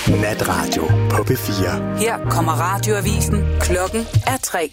Natradio på P4. Her kommer radioavisen. Klokken er 3.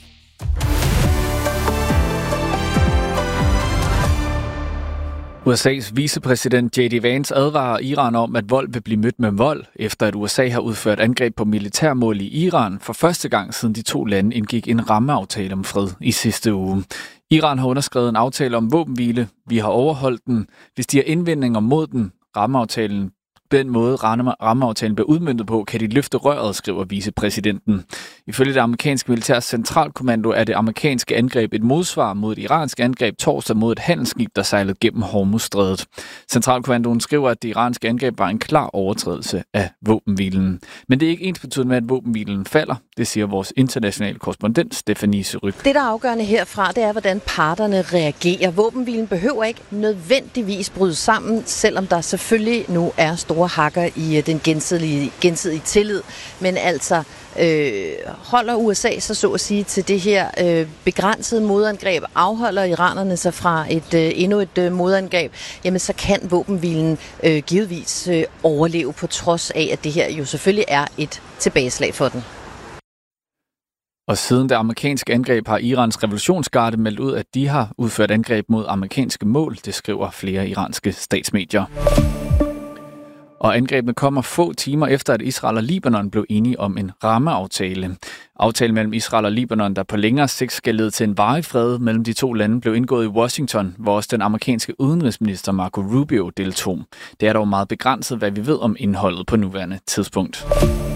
USA's vicepræsident J.D. Vance advarer Iran om, at vold vil blive mødt med vold, efter at USA har udført angreb på militærmål i Iran for første gang siden de to lande indgik en rammeaftale om fred i sidste uge. Iran har underskrevet en aftale om våbenhvile. Vi har overholdt den. Hvis de har indvendinger mod den måde rammeaftalen bliver udmøntet på, kan de løfte røret, skriver vicepræsidenten. Ifølge det amerikanske militærs centralkommando er det amerikanske angreb et modsvar mod et iransk angreb torsdag mod et handelsskib, der sejlede gennem Hormuzstrædet. Centralkommandoen skriver, at det iranske angreb var en klar overtrædelse af våbenhvilen. Men det er ikke ensbetydende med, at våbenhvilen falder. Det siger vores internationale korrespondent, Stephanie Seryk. Det, der er afgørende herfra, det er, hvordan parterne reagerer. Våbenhvilen behøver ikke nødvendigvis bryde sammen, selvom der selvfølgelig nu er store hakker i den gensidige tillid. Men altså holder USA så at sige til det her begrænsede modangreb, afholder iranerne sig fra endnu et modangreb, jamen så kan våbenhvilen givetvis overleve på trods af, at det her jo selvfølgelig er et tilbageslag for den. Og siden det amerikanske angreb har Irans revolutionsgarde meldt ud, at de har udført angreb mod amerikanske mål, det skriver flere iranske statsmedier. Og angrebene kommer få timer efter, at Israel og Libanon blev enige om en rammeaftale. Aftalen mellem Israel og Libanon, der på længere sigt skal lede til en varig fred mellem de to lande, blev indgået i Washington, hvor også den amerikanske udenrigsminister Marco Rubio deltog. Det er dog meget begrænset, hvad vi ved om indholdet på nuværende tidspunkt.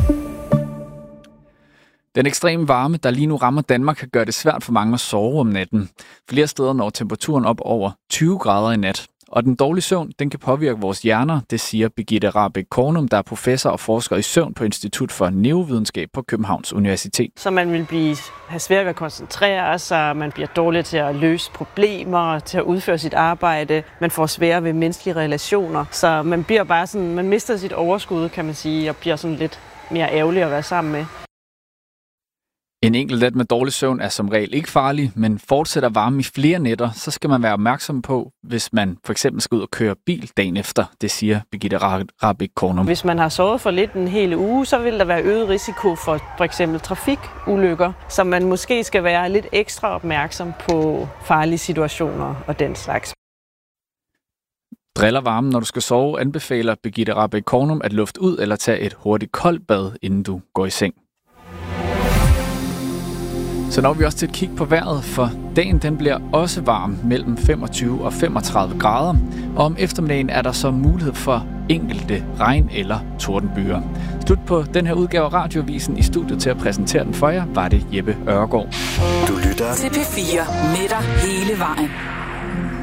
Den ekstreme varme, der lige nu rammer Danmark, kan gøre det svært for mange at sove om natten. Flere steder når temperaturen op over 20 grader i nat. Og den dårlige søvn, den kan påvirke vores hjerner, det siger Birgitte Rahbek Kornum, der er professor og forsker i søvn på Institut for Neurovidenskab på Københavns Universitet. Så man vil have svært ved at koncentrere sig, man bliver dårlig til at løse problemer, til at udføre sit arbejde, man får svære ved menneskelige relationer, så man bliver bare sådan, man mister sit overskud, kan man sige, og bliver sådan lidt mere ærgerlig at være sammen med. En enkelt nat med dårlig søvn er som regel ikke farlig, men fortsætter varmen i flere nætter, så skal man være opmærksom på, hvis man for eksempel skal ud og køre bil dagen efter, det siger Birgitte Rahbek Kornum. Hvis man har sovet for lidt en hel uge, så vil der være øget risiko for eksempel trafikulykker, så man måske skal være lidt ekstra opmærksom på farlige situationer og den slags. Driller varmen, når du skal sove, anbefaler Birgitte Rahbek Kornum at lufte ud eller tage et hurtigt koldt bad, inden du går i seng. Så når vi også til et kig på vejret, for dagen den bliver også varm mellem 25 og 35 grader. Og om eftermiddagen er der så mulighed for enkelte regn- eller tordenbyer. Slut på den her udgave af Radioavisen. I studiet til at præsentere den for jer var det Jeppe Ørgaard. Du lytter til P4 med dig hele vejen.